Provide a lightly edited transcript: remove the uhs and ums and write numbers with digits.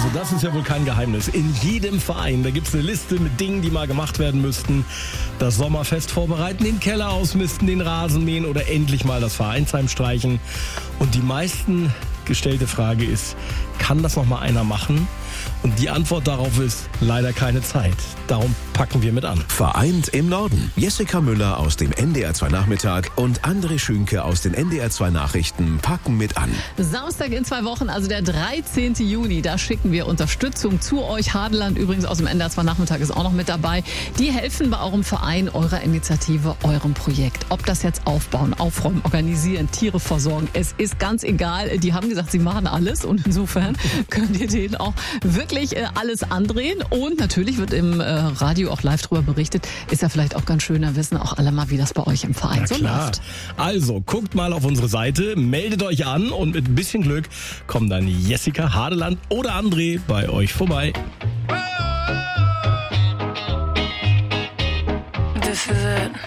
das ist ja wohl kein Geheimnis. In jedem Verein, da gibt's eine Liste mit Dingen, die mal gemacht werden müssten. Das Sommerfest vorbereiten, den Keller ausmisten, den Rasen mähen oder endlich mal das Vereinsheim streichen. Und die meisten gestellte Frage ist, kann das noch mal einer machen? Und die Antwort darauf ist leider keine Zeit. Darum packen wir mit an. Vereint im Norden. Jessica Müller aus dem NDR 2 Nachmittag und André Schünke aus den NDR 2 Nachrichten packen mit an. Samstag in 2 Wochen, also der 13. Juni, da schicken wir Unterstützung zu euch. Hadeland übrigens aus dem NDR 2 Nachmittag ist auch noch mit dabei. Die helfen bei eurem Verein, eurer Initiative, eurem Projekt. Ob das jetzt aufbauen, aufräumen, organisieren, Tiere versorgen, es ist ganz egal. Die haben gesagt, sie machen alles und insofern könnt ihr denen auch wirklich alles andrehen. Und natürlich wird im Radio auch live drüber berichtet. Ist ja vielleicht auch ganz schön, da wissen auch alle mal, wie das bei euch im Verein so läuft. Also guckt mal auf unsere Seite, meldet euch an und mit ein bisschen Glück kommen dann Jessica, Hadeland oder André bei euch vorbei. This is it.